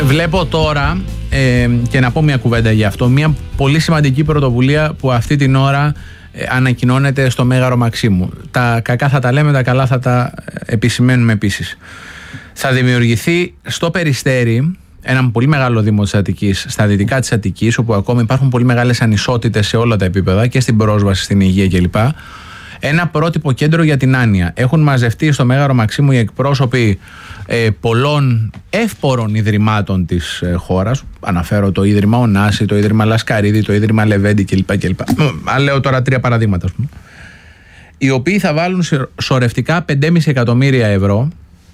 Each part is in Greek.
Βλέπω τώρα, και να πω μια κουβέντα για αυτό, μια πολύ σημαντική πρωτοβουλία που αυτή την ώρα ανακοινώνεται στο Μέγαρο Μαξίμου. Τα κακά θα τα λέμε, τα καλά θα τα επισημαίνουμε επίσης. Θα δημιουργηθεί στο Περιστέρι, ένα πολύ μεγάλο δήμο της Αττικής, στα δυτικά της Αττικής, όπου ακόμα υπάρχουν πολύ μεγάλες ανισότητες σε όλα τα επίπεδα και στην πρόσβαση, στην υγεία κλπ. Ένα πρότυπο κέντρο για την άνοια. Έχουν μαζευτεί στο Μέγαρο Μαξίμου οι εκπρόσωποι πολλών εύπορων ιδρυμάτων της χώρας. Αναφέρω το Ίδρυμα Ωνάση, το Ίδρυμα Λασκαρίδη, το Ίδρυμα Λεβέντη κλπ. Αν λέω τώρα 3 παραδείγματα, ας πούμε. Οι οποίοι θα βάλουν σωρευτικά 5,5 εκατομμύρια ευρώ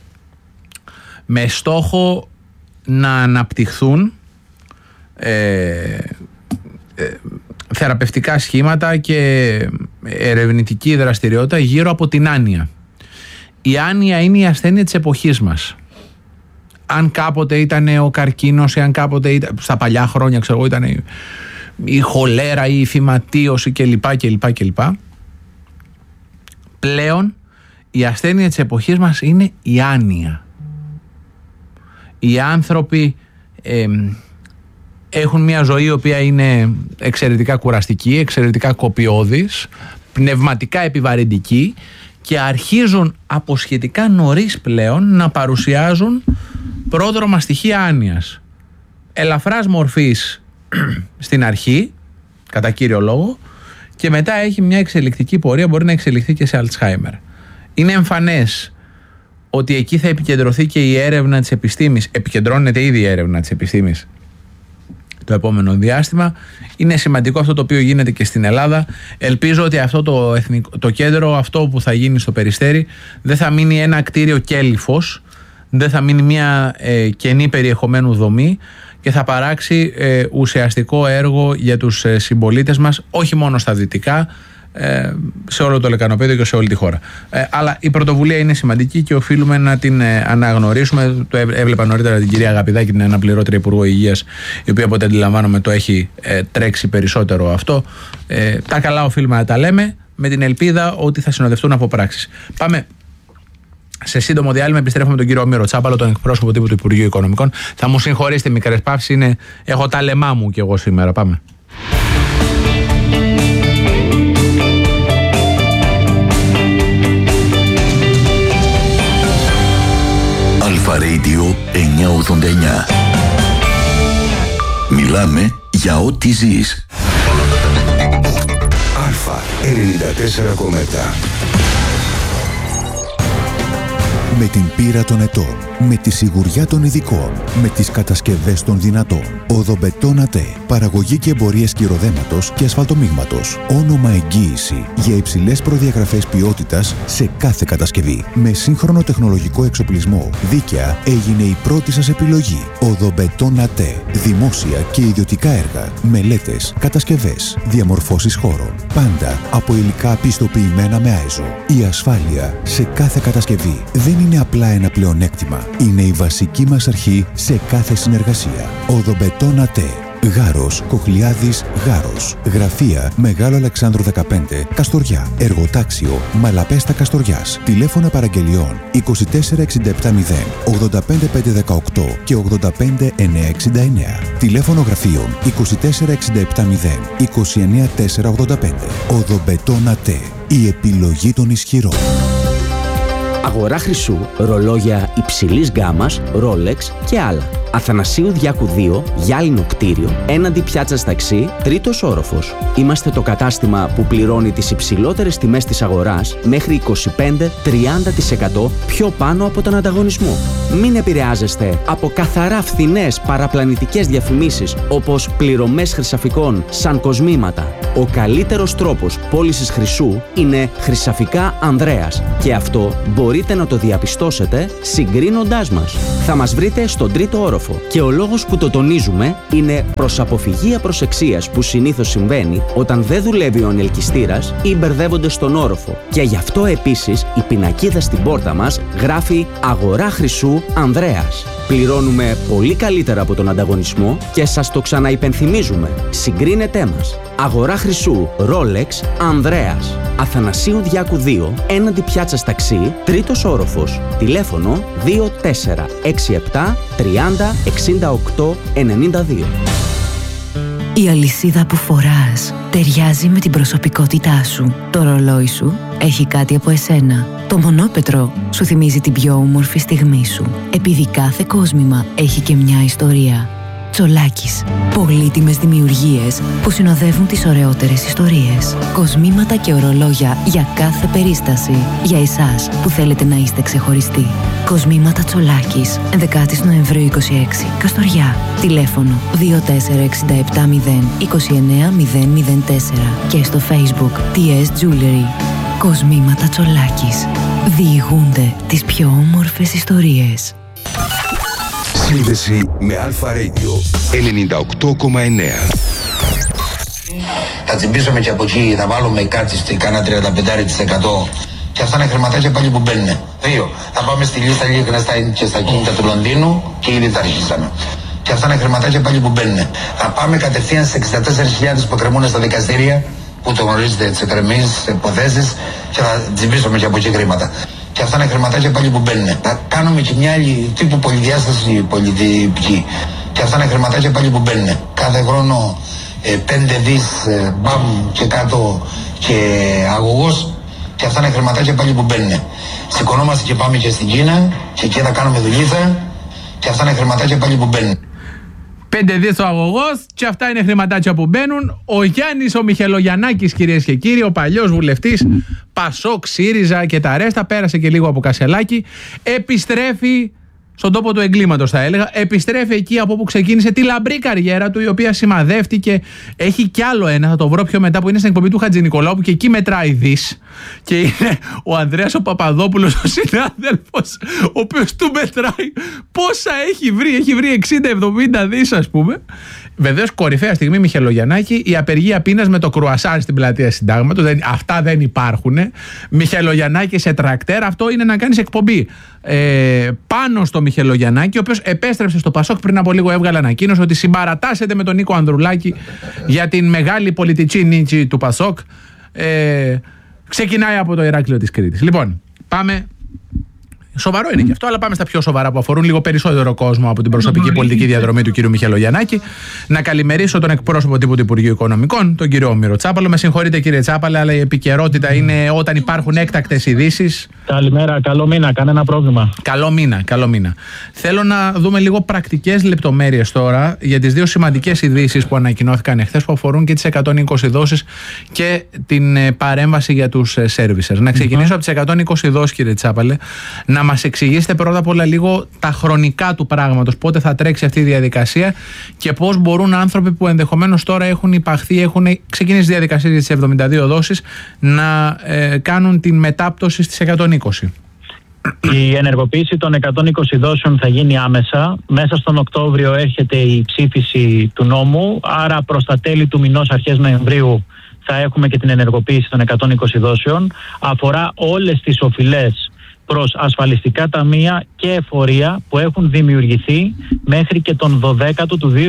με στόχο να αναπτυχθούν θεραπευτικά σχήματα και ερευνητική δραστηριότητα γύρω από την άνοια. Η άνοια είναι η ασθένεια της εποχής μας. Αν κάποτε ήταν ο καρκίνος ή αν κάποτε ήταν, στα παλιά χρόνια ξέρω εγώ, ήταν η χολέρα ή η φυματίωση κλπ. Πλέον η ασθένεια της εποχής μας είναι η άνοια. Οι άνθρωποι έχουν μια ζωή η οποία είναι εξαιρετικά κουραστική, εξαιρετικά κοπιώδης, πνευματικά επιβαρυντική και αρχίζουν από σχετικά νωρίς πλέον να παρουσιάζουν πρόδρομα στοιχεία άνοιας. Ελαφράς μορφής στην αρχή, κατά κύριο λόγο, και μετά έχει μια εξελικτική πορεία, μπορεί να εξελιχθεί και σε Αλτσχάιμερ. Είναι εμφανές ότι εκεί θα επικεντρωθεί και η έρευνα της επιστήμης, επικεντρώνεται ήδη η έρευνα της επιστήμης το επόμενο διάστημα. Είναι σημαντικό αυτό το οποίο γίνεται και στην Ελλάδα. Ελπίζω ότι αυτό το κέντρο, αυτό που θα γίνει στο Περιστέρι, δεν θα μείνει ένα κτίριο κέλυφος, δεν θα μείνει μια κενή περιεχομένου δομή και θα παράξει ουσιαστικό έργο για τους συμπολίτες μας, όχι μόνο στα δυτικά, σε όλο το λεκανοπέδιο και σε όλη τη χώρα. Αλλά η πρωτοβουλία είναι σημαντική και οφείλουμε να την αναγνωρίσουμε. Το έβλεπα νωρίτερα την κυρία Αγαπηδάκη, την αναπληρώτρια Υπουργό Υγείας, η οποία από ό,τι αντιλαμβάνομαι το έχει τρέξει περισσότερο αυτό. Τα καλά οφείλουμε να τα λέμε, με την ελπίδα ότι θα συνοδευτούν από πράξεις. Πάμε σε σύντομο διάλειμμα, επιστρέφουμε με τον κύριο Όμηρο Τσάπαλο, τον εκπρόσωπο τύπου του Υπουργείου Οικονομικών. Θα μου συγχωρήσετε μικρές παύσεις, έχω τα λεμά μου κι εγώ σήμερα. Πάμε. Αλφα Radio 989. Μιλάμε για ό,τι ζεις. Αλφα 94,7. Με την πείρα των ετών, με τη σιγουριά των ειδικών, με τις κατασκευές των δυνατών. Οδομπετόν ΑΤΕ. Παραγωγή και εμπορίες κυροδέματος και ασφαλτομίγματος. Όνομα εγγύηση για υψηλές προδιαγραφές ποιότητας σε κάθε κατασκευή. Με σύγχρονο τεχνολογικό εξοπλισμό, δίκαια έγινε η πρώτη σας επιλογή. Οδομπετόν ΑΤΕ. Δημόσια και ιδιωτικά έργα, μελέτες, κατασκευές, διαμορφώσεις χώρων. Πάντα από υλικά πιστοποιημένα με ISO. Η ασφάλεια σε κάθε κατασκευή δεν είναι απλά ένα πλεονέκτημα. Είναι η βασική μας αρχή σε κάθε συνεργασία. Οδομπετόν ΑΤΕ. Γάρος, Κοχλιάδης, Γάρος. Γραφεία Μεγάλο Αλεξάνδρου 15, Καστοριά. Εργοτάξιο Μαλαπέστα Καστοριάς. Τηλέφωνα παραγγελιών 24670 85518 και 85969. Τηλέφωνο γραφείων 24670 29485. Οδομπετόν ΑΤΕ. Η επιλογή των ισχυρών. Αγορά χρυσού, ρολόγια υψηλής γκάμας, Rolex και άλλα. Αθανασίου Διάκου 2, γυάλινο κτίριο, έναντι πιάτσας ταξί, τρίτος όροφος. Είμαστε το κατάστημα που πληρώνει τις υψηλότερες τιμές της αγοράς μέχρι 25-30% πιο πάνω από τον ανταγωνισμό. Μην επηρεάζεστε από καθαρά φθηνές παραπλανητικές διαφημίσεις όπως πληρωμές χρυσαφικών σαν κοσμήματα. Ο καλύτερος τρόπος πώλησης χρυσού είναι Χρυσαφικά Ανδρέας και αυτό μπορείτε να το διαπιστώσετε συγκρίνοντάς μας. Θα μας βρείτε στον τρίτο όροφο και ο λόγος που το τονίζουμε είναι προς αποφυγή απροσεξίας που συνήθως συμβαίνει όταν δεν δουλεύει ο ανελκυστήρας ή μπερδεύονται στον όροφο. Και γι' αυτό επίσης η πινακίδα στην πόρτα μας γράφει «Αγορά χρυσού Ανδρέας». Πληρώνουμε πολύ καλύτερα από τον ανταγωνισμό και σας το ξαναυπενθυμίζουμε. Συγκρίνετέ μας. Αγορά χρυσού Rolex Ανδρέας. Αθανασίου Διάκου 2, έναντι πιάτσας ταξί, τρίτο τρίτος όροφος. Τηλέφωνο 2467 30 68 92. Η αλυσίδα που φοράς ταιριάζει με την προσωπικότητά σου. Το ρολόι σου έχει κάτι από εσένα. Το μονόπετρο σου θυμίζει την πιο όμορφη στιγμή σου. Επειδή κάθε κόσμημα έχει και μια ιστορία. Τσολάκης. Πολύτιμες δημιουργίες που συνοδεύουν τις ωραιότερες ιστορίες. Κοσμήματα και ορολόγια για κάθε περίσταση. Για εσάς που θέλετε να είστε ξεχωριστοί. Κοσμήματα Τσολάκης. 11 Νοεμβρίου 26. Καστοριά. Τηλέφωνο 24670 29004. Και στο Facebook TS Jewelry. Κοσμήματα Τσολάκης. Διηγούνται τις πιο όμορφες ιστορίες. Σύνδεση με Αλφα Radio 98,9. Θα τσιμπήσουμε και από εκεί, θα βάλουμε κάτι κάνα 35% και αυτά είναι χρηματάκια πάλι που μπαίνουν. 2. Θα πάμε στη λίστα λίγα και στα κίνητα του Λονδίνου και ήδη τα αρχίσαμε. Και αυτά είναι χρηματάκια πάλι που μπαίνουν. Θα πάμε κατευθείαν σε 64.000 που κρεμούν στα δικαστήρια, που το γνωρίζετε, τις εκκρεμείς υποθέσεις, και θα τσιμπήσουμε και από εκεί χρήματα. Και αυτά είναι χρηματάκια πάλι που μπαίνουν. Θα κάνουμε και μια άλλη τύπου πολυδιάσταση πολιτική. Και αυτά είναι χρηματάκια πάλι που μπαίνουν. Κάθε χρόνο 5 δις μπαμ και κάτω και αγωγός. Και αυτά είναι χρηματάκια πάλι που μπαίνουν. Σηκωνόμαστε και πάμε και στην Κίνα και εκεί θα κάνουμε δουλίτσα. Και αυτά είναι χρηματάκια πάλι που μπαίνουν. 5 δις ο αγωγός και αυτά είναι χρηματάκια που μπαίνουν. Ο Γιάννης ο Μιχελογιαννάκης, κυρίες και κύριοι, ο παλιός βουλευτής Πασόκ, ΣΥΡΙΖΑ και τα ρέστα, πέρασε και λίγο από Κασελάκη, επιστρέφει στον τόπο του εγκλήματος, θα έλεγα. Επιστρέφει εκεί από όπου ξεκίνησε τη λαμπρή καριέρα του, η οποία σημαδεύτηκε. Έχει κι άλλο ένα, θα το βρω πιο μετά, που είναι στην εκπομπή του Χατζηνικολάου, που και εκεί μετράει δις. Και είναι ο Ανδρέας ο Παπαδόπουλος, ο συνάδελφος, ο οποίος του μετράει πόσα έχει βρει. Έχει βρει 60-70 δις, ας πούμε. Βεβαίως, κορυφαία στιγμή Μιχελογιαννάκη, η απεργία πείνας με το κρουασάν στην πλατεία Συντάγματος. Αυτά δεν υπάρχουν. Μιχελογιαννάκη σε τρακτέρ, αυτό είναι να κάνεις εκπομπή. Πάνω στο Μιχελογιαννάκη, ο οποίος επέστρεψε στο Πασόκ πριν από λίγο, έβγαλε ανακοίνωση ότι συμπαρατάσσεται με τον Νίκο Ανδρουλάκη για την μεγάλη πολιτική νίκη του Πασόκ. Ξεκινάει από το Ηράκλειο της Κρήτης. Λοιπόν, πάμε. Σοβαρό είναι και αυτό, αλλά πάμε στα πιο σοβαρά που αφορούν λίγο περισσότερο κόσμο από την προσωπική πολιτική διαδρομή του κ. Μιχελογιαννάκη. Να καλημερίσω τον εκπρόσωπο τύπου του Υπουργείου Οικονομικών, τον κ. Όμηρο Τσάπαλο. Με συγχωρείτε, κύριε Τσάπαλε, αλλά η επικαιρότητα είναι όταν υπάρχουν έκτακτες ειδήσεις. Καλημέρα, καλό μήνα, κανένα πρόβλημα. Καλό μήνα. Θέλω να δούμε λίγο πρακτικές λεπτομέρειες τώρα για τις δύο σημαντικές ειδήσεις που ανακοινώθηκαν εχθές, που αφορούν και τις 120 δόσεις και την παρέμβαση για τους servicers. Να ξεκινήσω από τις 120 δόσεις, κύριε Τσάπαλε. Να μας εξηγήσετε πρώτα απ' όλα λίγο τα χρονικά του πράγματος, πότε θα τρέξει αυτή η διαδικασία και πώς μπορούν άνθρωποι που ενδεχομένως τώρα έχουν υπαχθεί, έχουν ξεκινήσει τη διαδικασία για τις 72 δόσεις, να κάνουν την μετάπτωση στις 120. Η ενεργοποίηση των 120 δόσεων θα γίνει άμεσα. Μέσα στον Οκτώβριο έρχεται η ψήφιση του νόμου, άρα προς τα τέλη του μηνός, αρχές Νοεμβρίου, θα έχουμε και την ενεργοποίηση των 120 δόσεων. Αφορά όλες τις οφειλές προς ασφαλιστικά ταμεία και εφορία που έχουν δημιουργηθεί μέχρι και τον 12ο του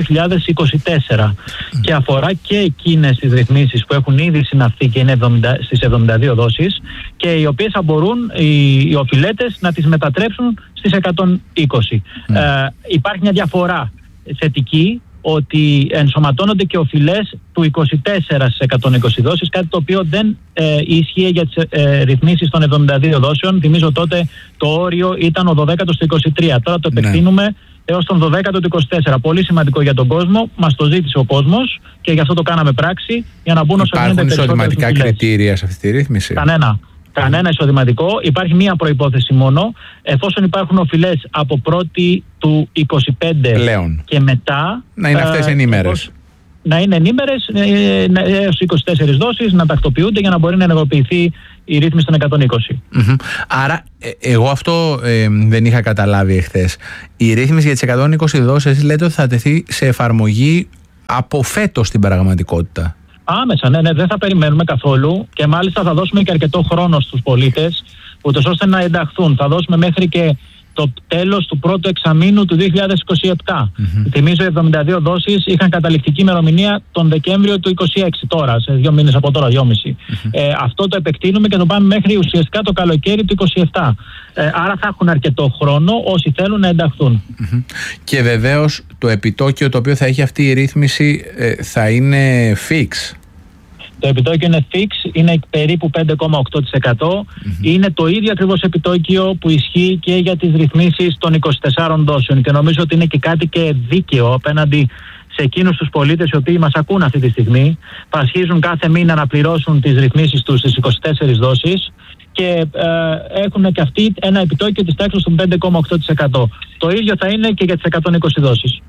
2024 και αφορά και εκείνες τις ρυθμίσεις που έχουν ήδη συναυθεί και είναι στις 72 δόσεις και οι οποίες θα μπορούν οι οφειλέτες να τις μετατρέψουν στις 120. Υπάρχει μια διαφορά θετική, ότι ενσωματώνονται και οφειλές του 24 στις 120 δόσεις, κάτι το οποίο δεν ίσχυε για τις ρυθμίσεις των 72 δόσεων. Θυμίζω τότε το όριο ήταν ο 12ο στο 23. Τώρα το επεκτείνουμε έως τον 12ο του 24. Πολύ σημαντικό για τον κόσμο. Μας το ζήτησε ο κόσμος και γι' αυτό το κάναμε πράξη, για να μπουν όσο γίνεται περισσότερες οφειλές. Υπάρχουν εισοδηματικά κριτήρια σε αυτή τη ρύθμιση? Κανένα εισοδηματικό. Υπάρχει μία προϋπόθεση μόνο. Εφόσον υπάρχουν οφειλές από 1η του 25 πλέον και μετά, να είναι αυτές ενήμερες. Να είναι ενήμερες έως 24 δόσεις, να τακτοποιούνται για να μπορεί να ενεργοποιηθεί η ρύθμιση των 120. Άρα, εγώ αυτό δεν είχα καταλάβει εχθές. Η ρύθμιση για τις 120 δόσεις λέτε ότι θα τεθεί σε εφαρμογή από φέτος στην πραγματικότητα? Άμεσα, ναι, δεν θα περιμένουμε καθόλου και μάλιστα θα δώσουμε και αρκετό χρόνο στους πολίτες, ούτως ώστε να ενταχθούν. Θα δώσουμε μέχρι και στο τέλος του πρώτου εξαμήνου του 2027. Θυμίζω 72 δόσεις είχαν καταληκτική ημερομηνία τον Δεκέμβριο του 2026, τώρα, σε 2 μήνες από τώρα, 2,5. Αυτό το επεκτείνουμε και το πάμε μέχρι ουσιαστικά το καλοκαίρι του 2027. Άρα θα έχουν αρκετό χρόνο όσοι θέλουν να ενταχθούν. Και βεβαίως το επιτόκιο το οποίο θα έχει αυτή η ρύθμιση θα είναι fix. Το επιτόκιο είναι fix, είναι περίπου 5,8%. Είναι το ίδιο ακριβώς επιτόκιο που ισχύει και για τις ρυθμίσεις των 24 δόσεων. Και νομίζω ότι είναι και κάτι και δίκαιο απέναντι σε εκείνους τους πολίτες οι οποίοι μας ακούν αυτή τη στιγμή. Πασχίζουν κάθε μήνα να πληρώσουν τις ρυθμίσεις τους στις 24 δόσεις και έχουν και αυτοί ένα επιτόκιο της τάξης των 5,8%. Το ίδιο θα είναι και για τις 120 δόσεις.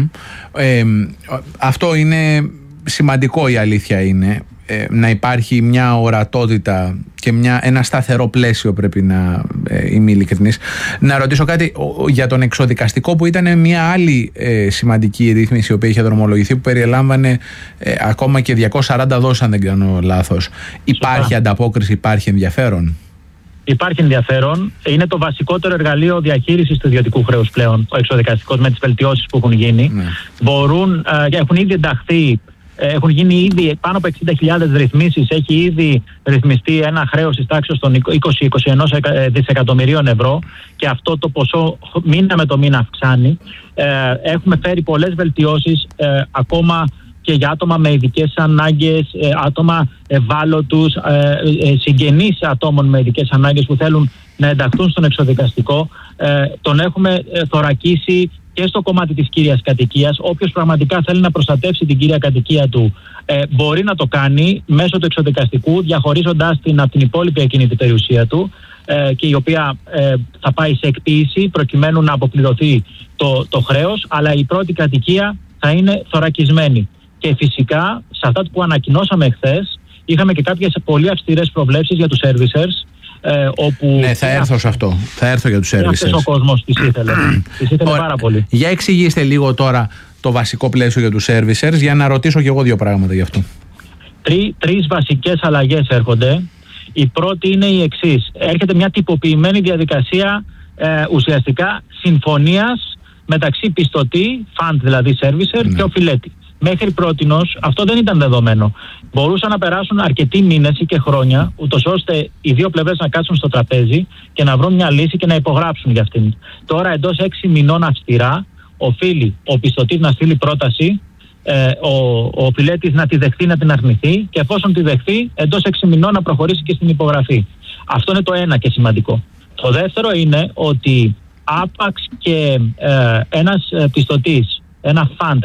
Αυτό είναι σημαντικό, η αλήθεια είναι. Να υπάρχει μια ορατότητα και ένα σταθερό πλαίσιο, πρέπει να είμαι ειλικρινής. Να ρωτήσω κάτι για τον εξοδικαστικό, που ήταν μια άλλη σημαντική ρύθμιση η οποία είχε δρομολογηθεί, που περιελάμβανε ακόμα και 240 δόσεις, αν δεν κάνω λάθος. Υπάρχει ανταπόκριση, υπάρχει ενδιαφέρον? Υπάρχει ενδιαφέρον. Είναι το βασικότερο εργαλείο διαχείρισης του ιδιωτικού χρέους πλέον, ο εξοδικαστικός, με τις βελτιώσεις που έχουν γίνει. Έχουν ήδη ενταχθεί. Έχουν γίνει ήδη πάνω από 60.000 ρυθμίσεις. Έχει ήδη ρυθμιστεί ένα χρέος της τάξης των 20-21 δισεκατομμυρίων ευρώ και αυτό το ποσό μήνα με το μήνα αυξάνει. Έχουμε φέρει πολλές βελτιώσεις ακόμα και για άτομα με ειδικές ανάγκες, άτομα ευάλωτους, συγγενείς ατόμων με ειδικές ανάγκες που θέλουν να ενταχθούν στον εξοδικαστικό. Τον έχουμε θωρακίσει και στο κομμάτι της κύριας κατοικίας. Όποιος πραγματικά θέλει να προστατεύσει την κύρια κατοικία του μπορεί να το κάνει μέσω του εξοδικαστικού, διαχωρίζοντάς την από την υπόλοιπη ακίνητη περιουσία του και η οποία θα πάει σε εκποίηση προκειμένου να αποπληρωθεί το χρέος, αλλά η πρώτη κατοικία θα είναι θωρακισμένη. Και φυσικά σε αυτά που ανακοινώσαμε εχθές είχαμε και κάποιες πολύ αυστηρές προβλέψεις για τους servicers. Ναι, θα έρθω σε αυτό. Θα έρθω για τους servicers. Αυτός ο κόσμος τις ήθελε. Τις ήθελε πάρα πολύ. Για εξηγήστε λίγο τώρα το βασικό πλαίσιο για τους servicers, για να ρωτήσω και εγώ 2 πράγματα γι' αυτό. 3 βασικές αλλαγές έρχονται. Η πρώτη είναι η εξής. Έρχεται μια τυποποιημένη διαδικασία ουσιαστικά συμφωνίας μεταξύ πιστωτή, fund δηλαδή servicer, και οφειλέτη. Μέχρι πρότινος αυτό δεν ήταν δεδομένο. Μπορούσαν να περάσουν αρκετοί μήνες ή και χρόνια, ούτως ώστε οι δύο πλευρές να κάτσουν στο τραπέζι και να βρουν μια λύση και να υπογράψουν για αυτήν. Τώρα, εντός 6 μηνών αυστηρά, οφείλει ο πιστωτής να στείλει πρόταση, ο οφειλέτης να τη δεχθεί, να την αρνηθεί, και εφόσον τη δεχθεί, εντός 6 μηνών να προχωρήσει και στην υπογραφή. Αυτό είναι το ένα και σημαντικό. Το δεύτερο είναι ότι άπαξ και ένας πιστωτής, ένα φαντ,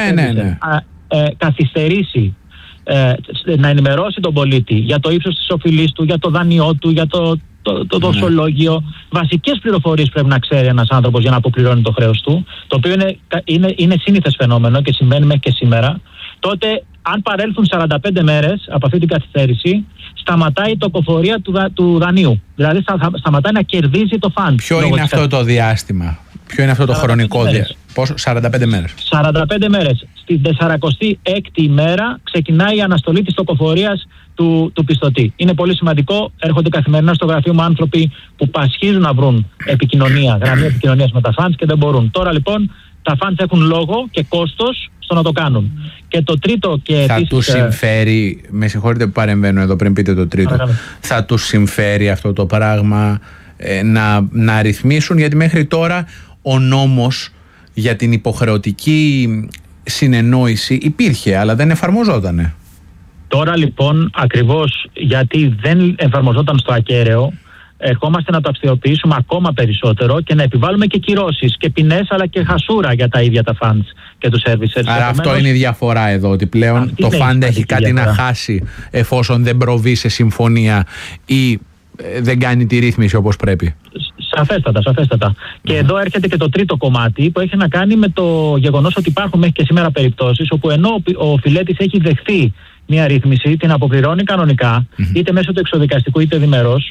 καθυστερήσει να ενημερώσει τον πολίτη για το ύψος της οφειλής του, για το δάνειό του, για το δοσολόγιο. Βασικές πληροφορίες πρέπει να ξέρει ένας άνθρωπος για να αποπληρώνει το χρέος του, το οποίο είναι σύνηθες φαινόμενο και συμβαίνει μέχρι και σήμερα. Τότε, αν παρέλθουν 45 μέρες από αυτή την καθυστέρηση, σταματάει η τοκοφορία του δανείου. Δηλαδή σταματάει να κερδίζει το φαντ. Ποιο είναι αυτό το διάστημα? Ποιο είναι αυτό το χρονικό διάστημα? Πόσο? 45 μέρες. 45 μέρες. Στην 46η ημέρα ξεκινάει η αναστολή της τοκοφορίας του πιστωτή. Είναι πολύ σημαντικό. Έρχονται καθημερινά στο γραφείο μου άνθρωποι που πασχίζουν να βρουν γραμμή επικοινωνίας με τα funds και δεν μπορούν. Τώρα λοιπόν τα funds έχουν λόγο και κόστος στο να το κάνουν. Και το τρίτο και θα τους συμφέρει, με συγχωρείτε που παρεμβαίνω εδώ πριν πείτε το τρίτο, θα τους συμφέρει αυτό το πράγμα να ρυθμίσουν? Γιατί μέχρι τώρα ο νόμος για την υποχρεωτική συνεννόηση υπήρχε, αλλά δεν εφαρμοζότανε. Τώρα λοιπόν, ακριβώς γιατί δεν εφαρμοζόταν στο ακέραιο, ερχόμαστε να το αυστηροποιήσουμε ακόμα περισσότερο και να επιβάλλουμε και κυρώσεις και ποινές, αλλά και χασούρα για τα ίδια τα funds και τους servicers. Άρα αυτό είναι η διαφορά εδώ, ότι πλέον το fund έχει κάτι να χάσει εφόσον δεν προβεί σε συμφωνία ή δεν κάνει τη ρύθμιση όπως πρέπει. Σαφέστατα. Και εδώ έρχεται και το τρίτο κομμάτι που έχει να κάνει με το γεγονός ότι υπάρχουν μέχρι και σήμερα περιπτώσεις όπου ενώ ο οφειλέτης έχει δεχθεί μια ρύθμιση, την αποπληρώνει κανονικά, είτε μέσω του εξοδικαστικού είτε διμερώς,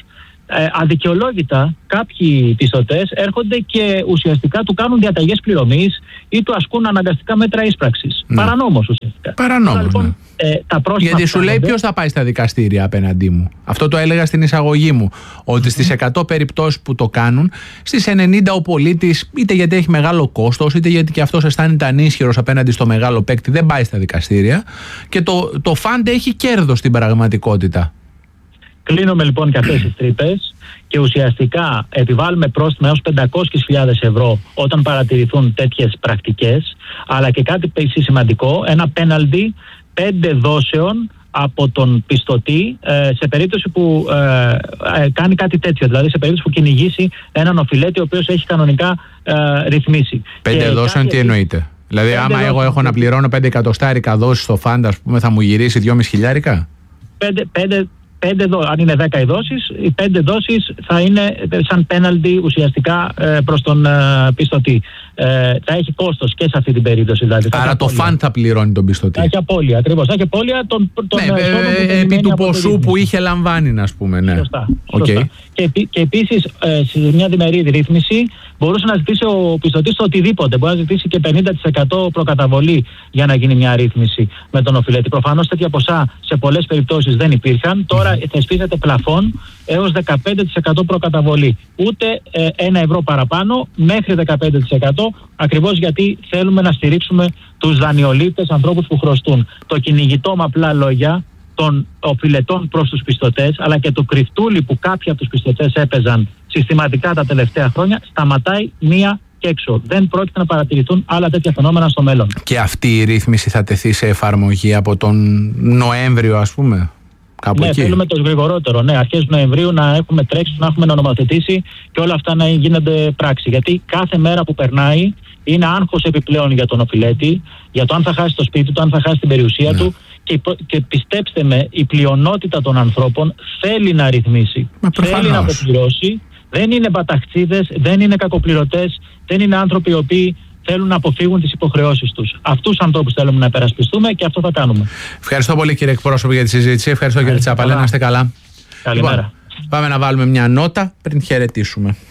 αδικαιολόγητα κάποιοι πιστωτές έρχονται και ουσιαστικά του κάνουν διαταγές πληρωμής ή του ασκούν αναγκαστικά μέτρα ίσπραξης. Παρανόμως ουσιαστικά. Παρανόμως, λοιπόν, γιατί σου λέει ποιος θα πάει στα δικαστήρια απέναντί μου. Αυτό το έλεγα στην εισαγωγή μου. Ότι στις 100 περιπτώσεις που το κάνουν, στις 90 ο πολίτης, είτε γιατί έχει μεγάλο κόστος, είτε γιατί και αυτός αισθάνεται ανίσχυρος απέναντι στο μεγάλο παίκτη, δεν πάει στα δικαστήρια. Και το φαντ έχει κέρδος στην πραγματικότητα. Κλείνουμε λοιπόν και αυτές τις τρύπες και ουσιαστικά επιβάλλουμε πρόστιμα έως 500.000 ευρώ όταν παρατηρηθούν τέτοιες πρακτικές, αλλά και κάτι σημαντικό, ένα πέναλτι 5 δόσεων από τον πιστωτή σε περίπτωση που κάνει κάτι τέτοιο, δηλαδή σε περίπτωση που κυνηγήσει έναν οφειλέτη ο οποίος έχει κανονικά ρυθμίσει. 5 δόσεων τι εννοείται? Δηλαδή άμα εγώ έχω να πληρώνω 5 εκατοστάρικα δόσεις στο φαντ, ας πούμε, θα μου γυρίσει 2.500 χιλιάρικα? 5 αν είναι 10 οι δόσεις, οι 5 δόσεις θα είναι σαν πέναλτι ουσιαστικά προς τον πιστωτή. Θα έχει κόστος και σε αυτή την περίπτωση. Δηλαδή, άρα το φαντ θα πληρώνει τον πιστωτή. Θα έχει απώλεια, ακριβώς. Θα έχει απώλεια επί του ποσού που είχε λαμβάνει, να πούμε. Ναι. Σωστά. Okay. Και επίσης, σε μια διμερή ρύθμιση μπορούσε να ζητήσει ο πιστωτής το οτιδήποτε. Μπορεί να ζητήσει και 50% προκαταβολή για να γίνει μια ρύθμιση με τον οφειλέτη. Προφανώς τέτοια ποσά σε πολλές περιπτώσεις δεν υπήρχαν. Τώρα θεσπίζεται πλαφόν έως 15% προκαταβολή. Ούτε 1 ευρώ παραπάνω, μέχρι 15%, ακριβώς γιατί θέλουμε να στηρίξουμε τους δανειολήπτες, ανθρώπους που χρωστούν. Το κυνηγητό με απλά λόγια των οφειλετών προς τους πιστωτές, αλλά και το κρυφτούλι που κάποιοι από τους πιστωτές έπαιζαν συστηματικά τα τελευταία χρόνια, σταματάει μία και έξω. Δεν πρόκειται να παρατηρηθούν άλλα τέτοια φαινόμενα στο μέλλον. Και αυτή η ρύθμιση θα τεθεί σε εφαρμογή από τον Νοέμβριο, ας πούμε? Κάπου εκεί. Θέλουμε το γρηγορότερο. Ναι, αρχές Νοεμβρίου να έχουμε τρέξει, να έχουμε νομοθετήσει και όλα αυτά να γίνονται πράξη. Γιατί κάθε μέρα που περνάει είναι άγχος επιπλέον για τον οφειλέτη, για το αν θα χάσει το σπίτι του, αν θα χάσει την περιουσία του. Και πιστέψτε με, η πλειονότητα των ανθρώπων θέλει να ρυθμίσει. Θέλει να αποπληρώσει. Δεν είναι μπαταχτσίδες, δεν είναι κακοπληρωτές, δεν είναι άνθρωποι οι οποίοι θέλουν να αποφύγουν τις υποχρεώσεις τους. Αυτούς τους ανθρώπους θέλουμε να υπερασπιστούμε και αυτό θα κάνουμε. Ευχαριστώ πολύ, κύριε εκπρόσωπο, για τη συζήτηση. Ευχαριστώ, κύριε Τσάπαλε. Να είστε καλά. Καλημέρα. Λοιπόν, πάμε να βάλουμε μια νότα πριν χαιρετήσουμε.